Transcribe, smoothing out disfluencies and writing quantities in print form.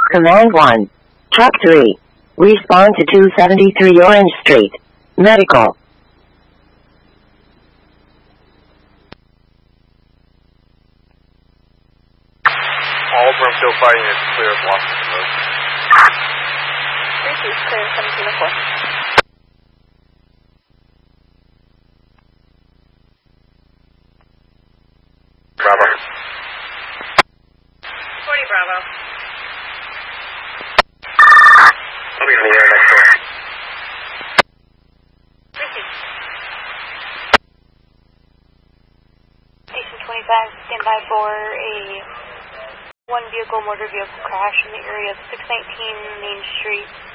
Command 1. Truck 3. Respond to 273 Orange Street. Medical. All Broomfield Fire units clear of Washington Road. 3 clear 1704. Bravo. 40 Bravo. I'll be in the air next door. 3 Station 25, stand by for a one vehicle motor vehicle crash in the area of 619 Main Street.